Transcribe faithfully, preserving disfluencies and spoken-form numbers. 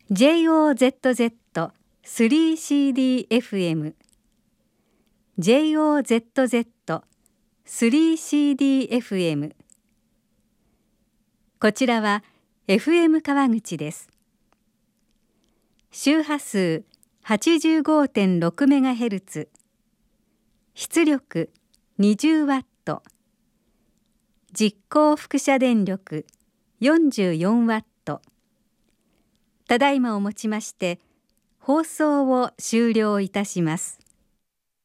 ジェイオーゼットゼットスリーシーディーエフエム ジェイオーゼットゼットスリーシーディーエフエム こちらは エフエム 川口です。周波数 はちじゅうごてんろくメガヘルツ、出力にじゅうワット、実行輻射電力よんじゅうよんワット。ただいまをもちまして放送を終了いたします。